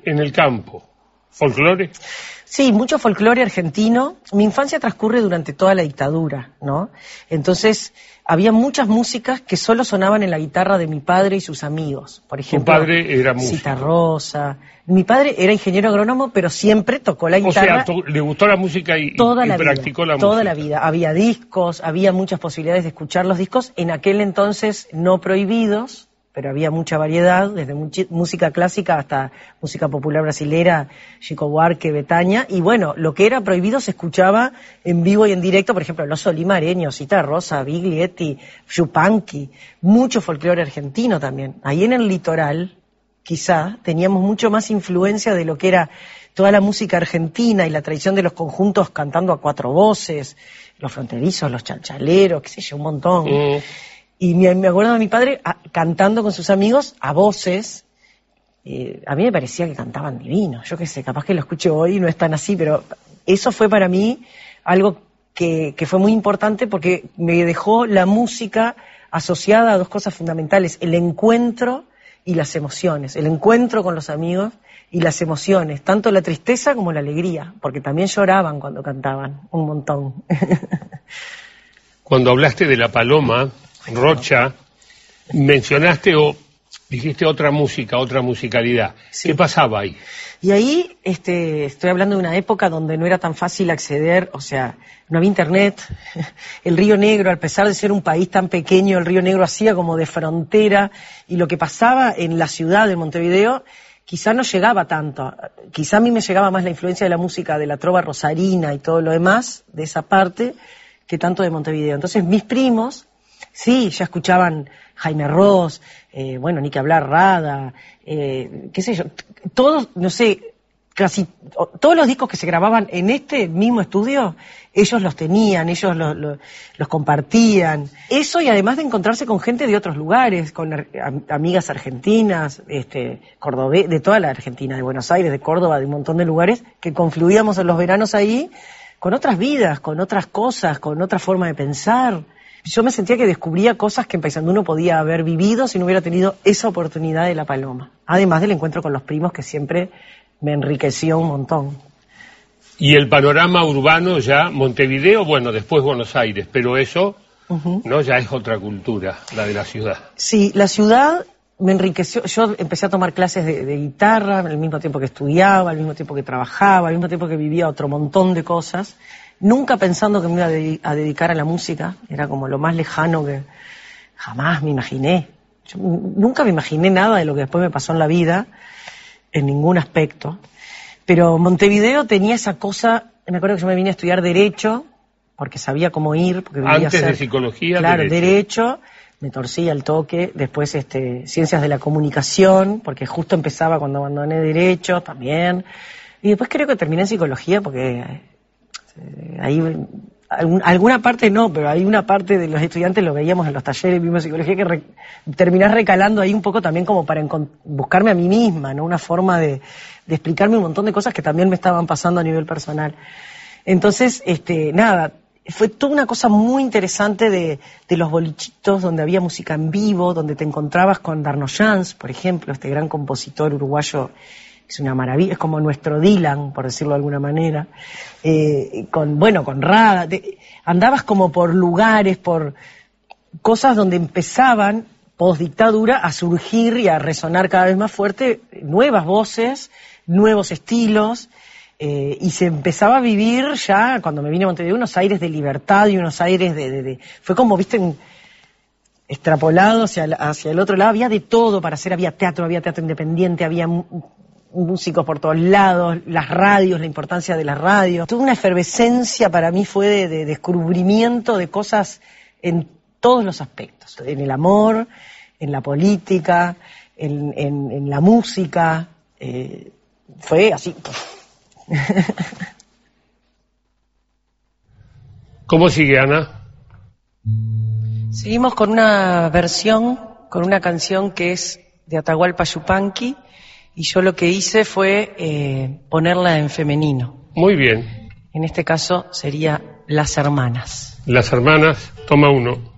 en el campo. ¿Folclore? Sí, mucho folclore argentino. Mi infancia transcurre durante toda la dictadura, ¿no? Entonces, había muchas músicas que solo sonaban en la guitarra de mi padre y sus amigos. Por ejemplo, ¿Tu padre era músico? Citarrosa. Mi padre era ingeniero agrónomo, pero siempre tocó la guitarra. O sea, le gustó la música y practicó la música. Toda la vida. Había discos, había muchas posibilidades de escuchar los discos. En aquel entonces no prohibidos, pero había mucha variedad, desde música clásica hasta música popular brasilera, Chico Buarque, Betania, y bueno, lo que era prohibido se escuchaba en vivo y en directo, por ejemplo, Los Olimareños, Citarrosa, Biglietti, Yupanqui, mucho folclore argentino también. Ahí en el litoral, quizá, teníamos mucho más influencia de lo que era toda la música argentina y la tradición de los conjuntos cantando a cuatro voces, los fronterizos, los chalchaleros, qué sé yo, un montón. Y me acuerdo de mi padre cantando con sus amigos a voces. A mí me parecía que cantaban divino. Yo qué sé, capaz que lo escucho hoy y no es tan así, pero eso fue para mí algo que fue muy importante porque me dejó la música asociada a dos cosas fundamentales: el encuentro y las emociones. El encuentro con los amigos y las emociones, tanto la tristeza como la alegría, porque también lloraban cuando cantaban, un montón. Cuando hablaste de La Paloma, Rocha, mencionaste o dijiste otra música, otra musicalidad. Sí. ¿Qué pasaba ahí? Y ahí estoy hablando de una época donde no era tan fácil acceder, o sea, no había internet. El Río Negro, a pesar de ser un país tan pequeño, el Río Negro hacía como de frontera, y lo que pasaba en la ciudad de Montevideo quizá no llegaba tanto. Quizá a mí me llegaba más la influencia de la música de la trova rosarina y todo lo demás, de esa parte, que tanto de Montevideo. Entonces mis primos, sí, ya escuchaban Jaime Ross, bueno, ni que hablar, Rada, qué sé yo, todos, no sé, casi todos los discos que se grababan en este mismo estudio, ellos los tenían, ellos los compartían. Eso, y además de encontrarse con gente de otros lugares, con amigas argentinas, cordobés, de toda la Argentina, de Buenos Aires, de Córdoba, de un montón de lugares, que confluíamos en los veranos ahí, con otras vidas, con otras cosas, con otra forma de pensar. Yo me sentía que descubría cosas que en Paysandú no podía haber vivido si no hubiera tenido esa oportunidad de La Paloma. Además del encuentro con los primos, que siempre me enriqueció un montón. Y el panorama urbano ya, Montevideo, bueno, después Buenos Aires, pero eso, no, ya es otra cultura, la de la ciudad. Sí, la ciudad me enriqueció. Yo empecé a tomar clases de guitarra al mismo tiempo que estudiaba, al mismo tiempo que trabajaba, al mismo tiempo que vivía otro montón de cosas. Nunca pensando que me iba a dedicar a la música, era como lo más lejano que jamás me imaginé. Yo nunca me imaginé nada de lo que después me pasó en la vida, en ningún aspecto. Pero Montevideo tenía esa cosa. Me acuerdo que yo me vine a estudiar Derecho, porque sabía cómo ir. Porque antes de Psicología, claro, Derecho, me torcí al toque. Después Ciencias de la Comunicación, porque justo empezaba cuando abandoné Derecho también. Y después creo que terminé en Psicología, porque ahí alguna parte no, pero hay una parte de los estudiantes, lo veíamos en los talleres mismo de psicología, que terminás recalando ahí un poco también como para buscarme a mí misma, ¿no? Una forma de explicarme un montón de cosas que también me estaban pasando a nivel personal. Entonces, nada, fue toda una cosa muy interesante de los bolichitos donde había música en vivo, donde te encontrabas con Darnoyans, por ejemplo, este gran compositor uruguayo. Es una maravilla, es como nuestro Dylan, por decirlo de alguna manera, con Rada. Andabas como por lugares, por cosas donde empezaban, post dictadura, a surgir y a resonar cada vez más fuerte nuevas voces, nuevos estilos, y se empezaba a vivir ya, cuando me vine a Montevideo, unos aires de libertad y unos aires fue como, viste, extrapolado hacia el otro lado. Había de todo para hacer, había teatro independiente, había músicos por todos lados, las radios, la importancia de las radios. Toda una efervescencia para mí fue de descubrimiento de cosas en todos los aspectos. En el amor, en la política, en la música. Fue así. ¿Cómo sigue, Ana? Seguimos con una versión, con una canción que es de Atahualpa Yupanqui, y yo lo que hice fue ponerla en femenino. Muy bien. En este caso sería Las Hermanas. Las Hermanas, toma uno.